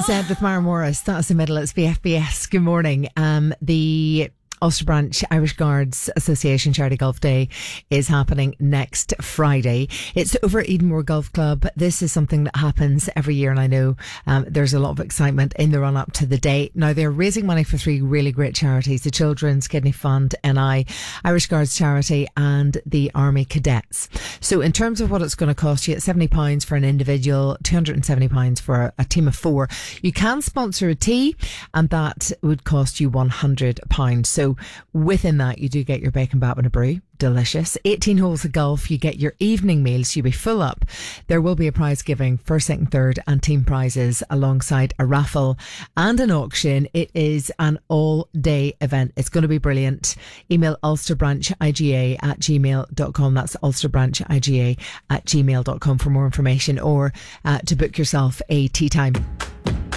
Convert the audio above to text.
Ed with Mara Morris. That's the middle. It's BFBS. Good morning. The Ulster Branch Irish Guards Association Charity Golf Day is happening next Friday. It's over at Edenmore Golf Club. This is something that happens every year, and I know there's a lot of excitement in the run-up to the day. Now, they're raising money for three really great charities: the Children's Kidney Fund, NI, Irish Guards Charity and the Army Cadets. So in terms of what it's going to cost you, it's £70 for an individual, £270 for a team of four. You can sponsor a tea, and that would cost you £100. So within that, you do get your bacon bat and a brew. Delicious. 18 holes of golf. You get your evening meals. You'll be full up. There will be a prize giving, first, second, third and team prizes, alongside a raffle and an auction. It is an all-day event. It's going to be brilliant. Email ulsterbranchiga@gmail.com. That's ulsterbranchiga@gmail.com for more information, or to book yourself a tea time.